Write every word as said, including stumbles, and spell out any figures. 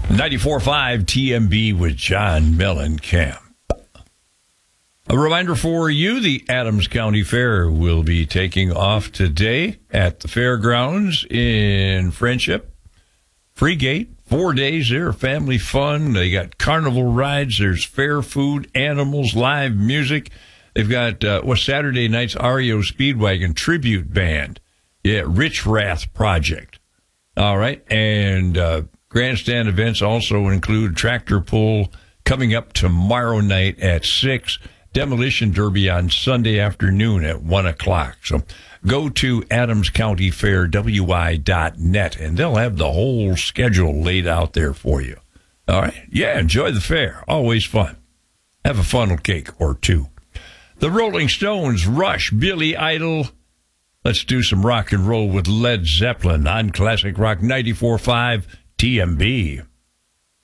ninety-four point five T M B with John Mellencamp. A reminder for you, the Adams County Fair will be taking off today at the fairgrounds in Friendship. Free gate, four days there, family fun. They got carnival rides. There's fair food, animals, live music. They've got, uh, well, Saturday night's R E O Speedwagon Tribute Band. Yeah, Rich Rath Project. All right. And uh, grandstand events also include tractor pull coming up tomorrow night at six. Demolition Derby on Sunday afternoon at one o'clock. So go to Adams County Fair W I dot net, and they'll have the whole schedule laid out there for you. All right? Yeah, enjoy the fair. Always fun. Have a funnel cake or two. The Rolling Stones, Rush, Billy Idol. Let's do some rock and roll with Led Zeppelin on Classic Rock ninety-four point five T M B.